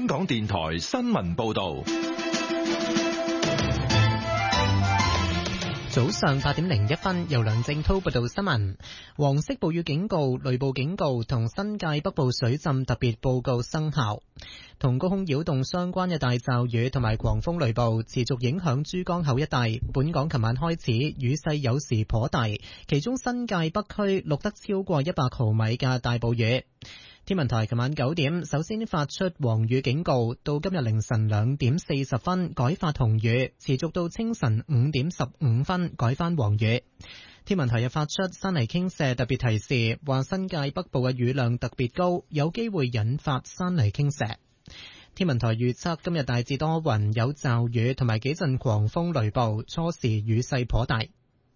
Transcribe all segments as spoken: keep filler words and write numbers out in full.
香港電台新聞報道。 早上八點零一分，由梁正濤報道新聞。黃色暴雨警告、雷暴警告同新界北部水浸特別報告生效。同高空擾動相關嘅大驟雨同埋狂風雷暴持續影響珠江口一帶。本港琴晚開始雨勢有時頗大，其中新界北區錄得超過一百毫米嘅大暴雨。天文台琴晚九點首先發出黃雨警告，到今日凌晨兩點四十分改發紅雨，持續到清晨五點十五分改返黃雨。天文台又發出山泥傾瀉特別提示，話新界北部嘅雨量特別高，有機會引發山泥傾瀉。天文台預測今日大致多雲，有驟雨同埋幾陣狂風雷暴，初時雨勢頗大。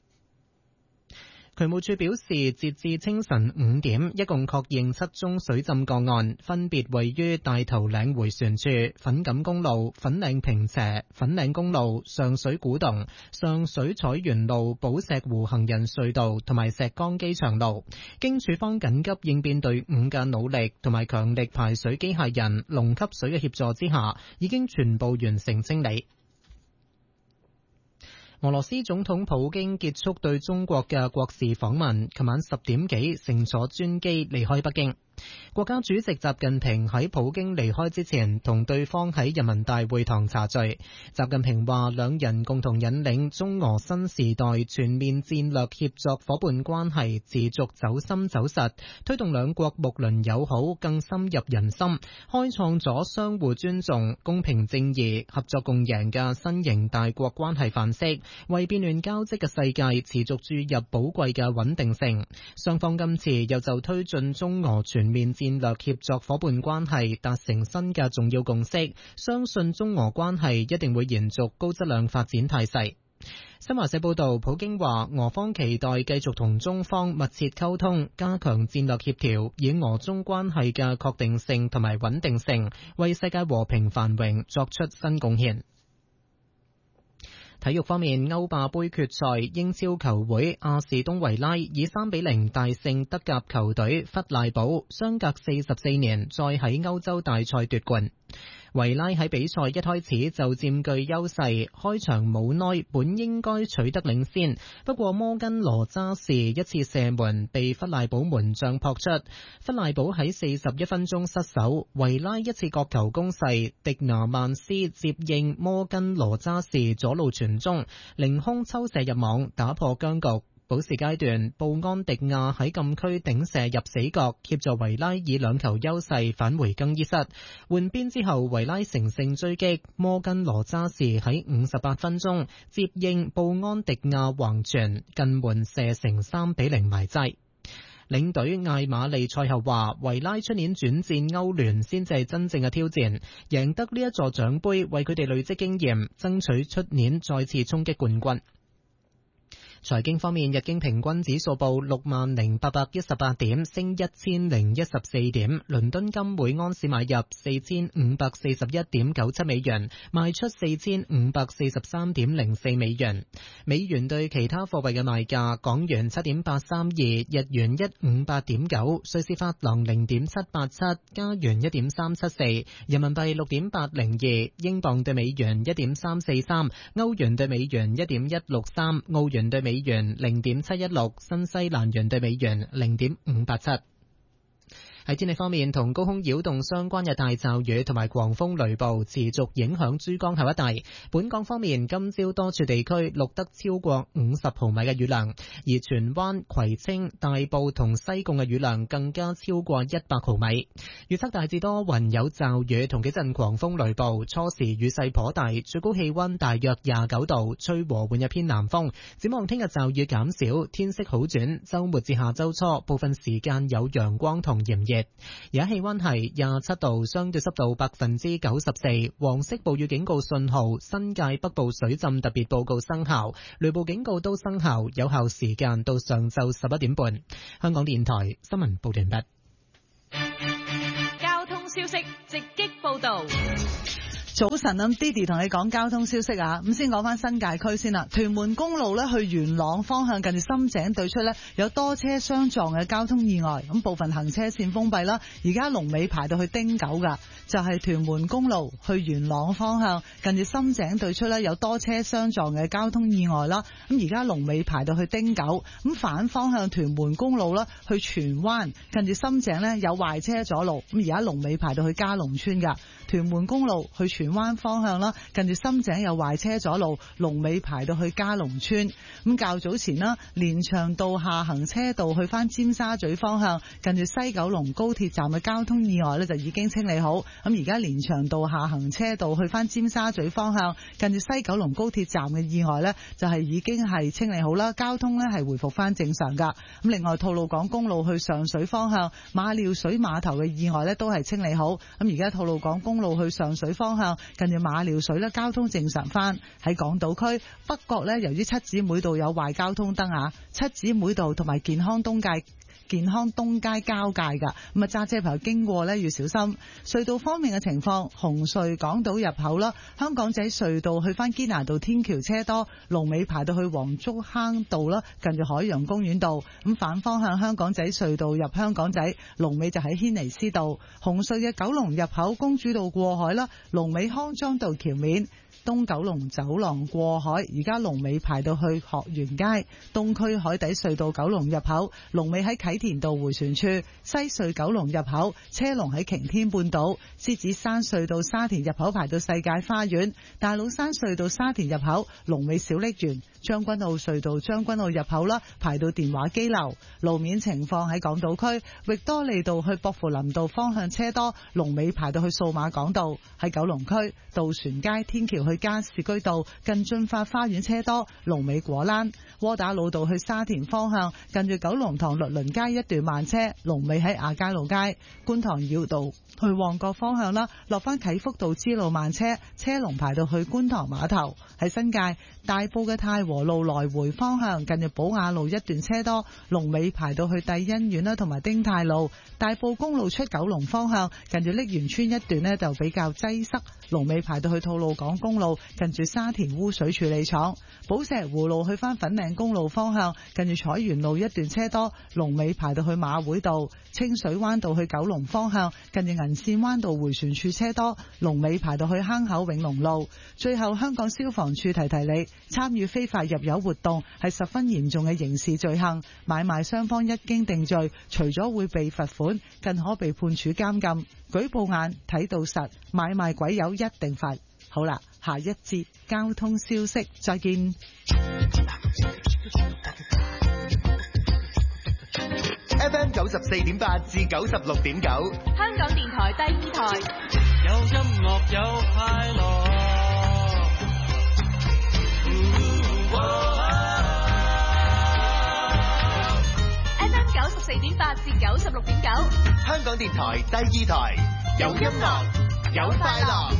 渠務署表示，截至清晨五點，一共確認七宗水浸個案，分別位於大頭嶺迴旋處、粉錦公路、粉嶺坪輋、粉嶺公路、上水古洞、上水彩園路、寶石湖行人隧道同埋石崗機場路。經署方緊急應變隊伍嘅努力同埋強力排水機械人、龍吸水嘅協助之下，已經全部完成清理。俄羅斯總統普京結束對中國嘅國事訪問，琴晚十點幾乘坐專機離開北京。國家主席習近平喺普京離開之前同對方喺人民大會堂茶敘。習近平話，兩人共同引領中俄新時代全面戰略協作夥伴關係持續走深走實，推動兩國睦鄰友好更深入人心，開創咗相互尊重、公平正義、合作共贏嘅新型大國關係範式，為變亂交織嘅世界持續注入寶貴嘅穩定性。雙方今次又就推進中俄全面戰略協作夥伴關係達成新嘅重要共識，相信中俄關係一定會延續高質量發展態勢。新華社報道，普京話俄方期待繼續同中方密切溝通，加強戰略協調，以俄中關係嘅確定性同埋穩定性，為世界和平繁榮作出新貢獻。體育方面，歐霸盃決賽，英超球會阿士東維拉以三比零大勝德甲球隊弗賴堡，相隔四十四年再喺歐洲大賽奪冠。維拉喺比賽一開始就佔據優勢，開場冇耐本應該取得領先，不過摩根羅渣士一次射門被弗賴堡門將撲出，弗賴堡喺四十一分鐘失守，維拉一次角球攻勢，迪拿曼斯接應摩根羅渣士左路傳中，凌空抽射入網，打破僵局。補時階段，布安迪亞喺禁區頂射入死角，協助維拉以兩球優勢返回更衣室。換邊之後，維拉乘勝追擊，摩根羅渣士喺五十八分鐘接應布安迪亞橫傳近門射成三比零埋齋。領隊艾馬利賽後話，維拉出年轉戰歐聯先至係真正嘅挑戰，贏得呢一座獎杯為佢哋累積經驗，爭取出年再次衝擊冠軍。財經方面，日經平均指數報六萬零八百一十八點，升一千零一十四點。倫敦金每盎司買入四千五百四十一點九七美元，賣出四千五百四十三點零四美元。美元對其他貨幣嘅賣價：港元七點八三二，日元一五八點九，瑞士法郎零點七八七，加元一點三七四，人民幣六點八零二，英鎊對美元一點三四三，歐元對美元一點一六三，澳元對美元零點七一六，新西蘭元對美元零點五八七。喺天氣方面，同高空擾動相關嘅大驟雨同埋狂風雷暴持續影響珠江口一帶。本港方面，今朝多處地區錄得超過五十毫米嘅雨量，而荃灣、葵青、大埔同西貢嘅雨量更加超過一百毫米。預測大致多雲有驟雨同幾陣狂風雷暴，初時雨勢頗大，最高氣溫大約廿九度，吹和緩一偏南風。展望聽日驟雨減少，天色好轉，週末至下週初部分時間有陽光同炎熱。而家氣溫係廿七度，相對濕度百分之九十四，黃色暴雨警告信號、新界北部水浸特別報告生效，雷暴警告都生效，有效時間到上晝十一點半。香港電台新聞報完畢。 交通消息直擊報道。 早晨，咁 Didi 同你講交通消息啊，咁先講翻新界區先啦。屯門公路咧去元朗方向，近住深井對出咧有多車相撞嘅交通意外，咁部分行車線封閉啦。而家龍尾排到去汀九噶，就係、是、屯門公路去元朗方向，近住深井對出咧有多車相撞嘅交通意外啦。咁而家龍尾排到去汀九，咁反方向屯門公路啦去荃灣，近住深井咧有壞車阻路，咁而家龍尾排到去嘉龍村噶。屯門公路去荃灣方向啦，近住深井有壞車阻路，龍尾排到去嘉龍村。咁較早前啦，連翔道下行車道去翻尖沙咀方向，近住西九龍高鐵站嘅交通意外呢就已經清理好。咁而家連翔道下行車道去翻尖沙咀方向，近住西九龍高鐵站嘅意外呢就係已經係清理好啦，交通呢係回復翻正常噶。咁另外吐露港公路去上水方向，馬料水碼頭嘅意外呢都係清理好。咁而家吐露港公路去上水方向，近住馬料水咧，交通正常翻。喺港島區北角咧，由於七姊妹道有壞交通燈啊，七姊妹道同埋健康東街健康東街交界噶，咁啊揸車朋友經過咧要小心。隧道方面嘅情況，紅隧港島入口啦，香港仔隧道去翻堅拿道天橋車多，龍尾排到去黃竹坑道啦，近住海洋公園道。咁反方向香港仔隧道入香港仔，龍尾就喺軒尼詩道。紅隧嘅九龍入口公主道過海啦，龍尾康莊道橋面。東九龍走廊過海，而家龍尾排到去學園街。東區海底隧道九龍入口，龍尾喺啟田道迴旋處。西隧九龍入口，車龍喺擎天半島。獅子山隧道沙田入口排到世界花園。大老山隧道沙田入口，龍尾小瀝源。將軍澳隧道將軍澳入口啦，排到電話機樓。路面情況喺港島區，域多利道去薄扶林道方向車多，龍尾排到去數碼港道。喺九龍區，渡船街天橋去加士居道近駿發花園車多，龍尾果欄。窩打老道去沙田方向，近住九龍塘律倫街一段慢車，龍尾喺亞皆老街。觀塘繞道去旺角方向啦，落翻啟福道支路慢車，車龍排到去觀塘碼頭。喺新界大埔嘅太和路來回方向，近住寶雅路一段車多，龍尾排到去帝欣苑啦，同埋丁太路。大埔公路出九龍方向，近住瀝源村一段呢就比較擠塞，龍尾排到去吐露港公路，近住沙田污水處理廠。寶石湖路去翻粉嶺公路方向，近住彩園路一段車多，龍尾排到去馬會道。清水灣道去九龍方向，近住銀線灣道迴旋處車多，龍尾排到去坑口永隆路。最後香港消防處提提你，參與非法入油活動係十分嚴重嘅刑事罪行，買賣雙方一經定罪，除咗會被罰款，更可被判處監禁。舉報眼睇到實，買賣鬼友一定罰。好啦，下一節交通消息，再見。 F M 九十四點八至九十六點九， 香港電台第二台， 有音樂有快樂。 F M 九十四點八至九十六點九， 香港電台第二台，有音樂有快樂。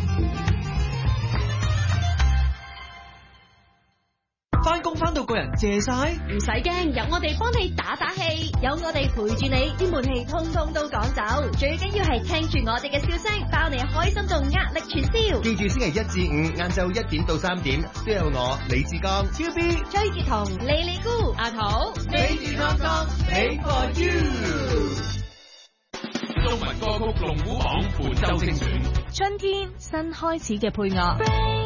翻工翻到個人謝晒， 唔使驚，有我哋幫你打打氣，有我哋陪住你，啲悶氣通通都趕走。最緊要係聽住我哋嘅笑聲，包你開心到壓力全消。 記住星期一至五晏晝一點到三點，都有我李志剛、 超 B、 崔潔彤、莉莉姑、阿桃， 你健康康，你 for you。 中文歌曲龍虎榜本周精選， 春天新開始嘅配樂。